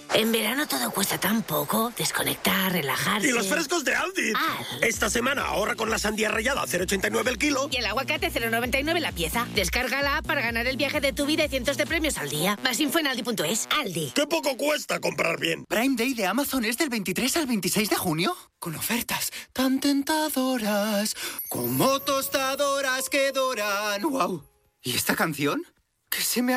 En verano todo cuesta tan poco. Desconectar, relajarse... ¡Y los frescos de Aldi! Esta semana ahorra con la sandía rallada a 0,89 el kilo. Y el aguacate 0,99 la pieza. Descarga la app para ganar el viaje de tu vida y cientos de premios al día. Más info en Aldi.es. Aldi. ¡Qué poco cuesta comprar bien! Prime Day de Amazon es del 23 al 26 de junio. Con ofertas tan tentadoras como tostadoras que doran. ¡Wow! ¿Y esta canción? ¿Qué se me